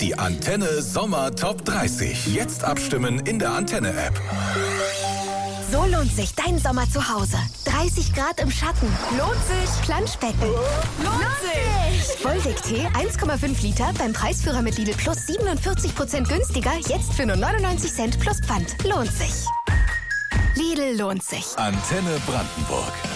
Die Antenne Sommer Top 30. Jetzt abstimmen in der Antenne-App. So lohnt sich dein Sommer zu Hause. 30 Grad im Schatten. Lohnt sich. Planschbecken. Lohnt sich. Vollweg-Tee 1,5 Liter beim Preisführer mit Lidl Plus 47% günstiger. Jetzt für nur 99 Cent plus Pfand. Lohnt sich. Lidl lohnt sich. Antenne Brandenburg.